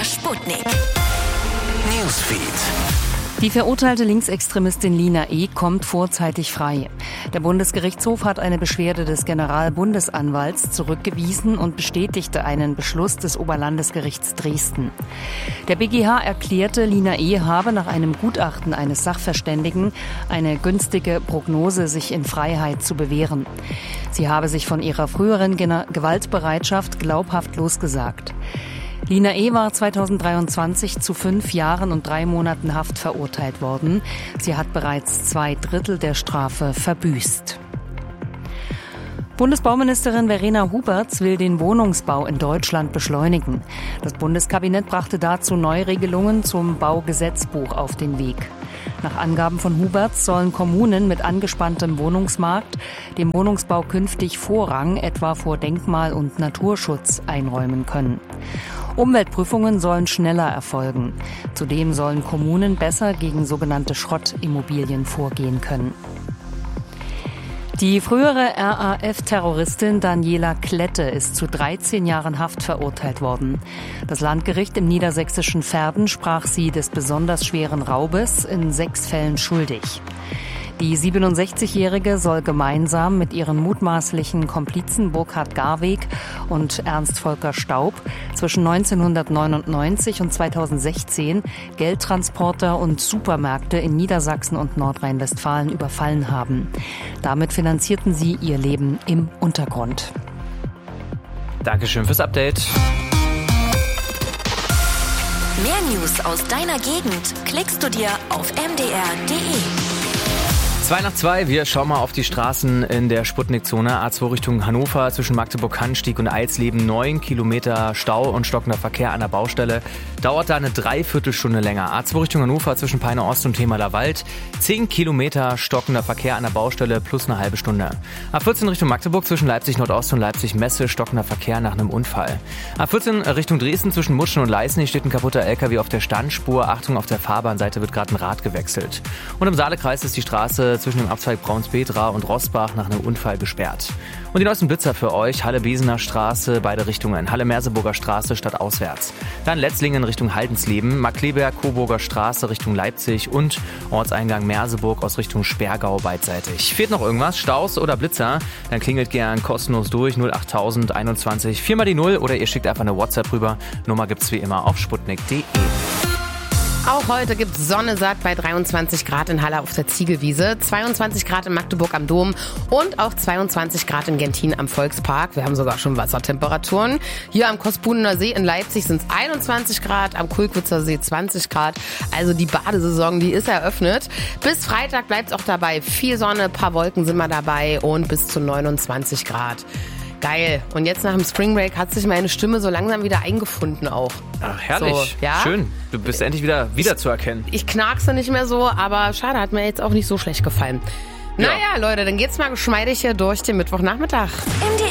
MDR Sputnik. Newsfeed. Die verurteilte Linksextremistin Lina E. kommt vorzeitig frei. Der Bundesgerichtshof hat eine Beschwerde des Generalbundesanwalts zurückgewiesen und bestätigte einen Beschluss des Oberlandesgerichts Dresden. Der BGH erklärte, Lina E. habe nach einem Gutachten eines Sachverständigen eine günstige Prognose, sich in Freiheit zu bewähren. Sie habe sich von ihrer früheren Gewaltbereitschaft glaubhaft losgesagt. Lina E. war 2023 zu 5 Jahren und 3 Monaten Haft verurteilt worden. Sie hat bereits 2/3 der Strafe verbüßt. Bundesbauministerin Verena Huberts will den Wohnungsbau in Deutschland beschleunigen. Das Bundeskabinett brachte dazu Neuregelungen zum Baugesetzbuch auf den Weg. Nach Angaben von Huberts sollen Kommunen mit angespanntem Wohnungsmarkt dem Wohnungsbau künftig Vorrang, etwa vor Denkmal- und Naturschutz, einräumen können. Umweltprüfungen sollen schneller erfolgen. Zudem sollen Kommunen besser gegen sogenannte Schrottimmobilien vorgehen können. Die frühere RAF-Terroristin Daniela Klette ist zu 13 Jahren Haft verurteilt worden. Das Landgericht im niedersächsischen Verden sprach sie des besonders schweren Raubes in 6 Fällen schuldig. Die 67-Jährige soll gemeinsam mit ihren mutmaßlichen Komplizen Burkhard Garweg und Ernst Volker Staub zwischen 1999 und 2016 Geldtransporter und Supermärkte in Niedersachsen und Nordrhein-Westfalen überfallen haben. Damit finanzierten sie ihr Leben im Untergrund. Dankeschön fürs Update. Mehr News aus deiner Gegend klickst du dir auf mdr.de. 2:02, wir schauen mal auf die Straßen in der Sputnik-Zone. A2 Richtung Hannover zwischen Magdeburg-Hannstieg und Eisleben. 9 Kilometer Stau und stockender Verkehr an der Baustelle. Dauert da eine Dreiviertelstunde länger. A2 Richtung Hannover zwischen Peine Ost und Themaler Wald. 10 Kilometer stockender Verkehr an der Baustelle plus eine halbe Stunde. A14 Richtung Magdeburg zwischen Leipzig Nordost und Leipzig Messe. Stockender Verkehr nach einem Unfall. A14 Richtung Dresden zwischen Mutschen und Leißen. Hier steht ein kaputter LKW auf der Standspur. Achtung, auf der Fahrbahnseite wird gerade ein Rad gewechselt. Und im Saalekreis ist die Straße zwischen dem Abzweig Braunspetra und Rossbach nach einem Unfall gesperrt. Und die neuesten Blitzer für euch: Halle-Besener Straße, beide Richtungen. Halle-Merseburger Straße stadtauswärts. Dann Letzlingen Richtung Haldensleben, Markkleeberg, Coburger Straße Richtung Leipzig und Ortseingang Merseburg aus Richtung Sperrgau beidseitig. Fehlt noch irgendwas? Staus oder Blitzer? Dann klingelt gern kostenlos durch 08000 21 4 mal die 0 oder ihr schickt einfach eine WhatsApp rüber. Nummer gibt's wie immer auf sputnik.de. Auch heute gibt es Sonne satt bei 23 Grad in Halle auf der Ziegelwiese, 22 Grad in Magdeburg am Dom und auch 22 Grad in Gentin am Volkspark. Wir haben sogar schon Wassertemperaturen. Hier am Kospudener See in Leipzig sind es 21 Grad, am Kulkwitzer See 20 Grad. Also die Badesaison, die ist eröffnet. Bis Freitag bleibt es auch dabei. Viel Sonne, paar Wolken sind wir dabei und bis zu 29 Grad. Geil. Und jetzt nach dem Spring Break hat sich meine Stimme so langsam wieder eingefunden auch. Ach, herrlich. So, ja? Schön. Du bist endlich wieder zu erkennen. Ich knackse nicht mehr so, aber schade, hat mir jetzt auch nicht so schlecht gefallen. Ja. Naja, Leute, dann geht's mal geschmeidig hier durch den Mittwochnachmittag. MDR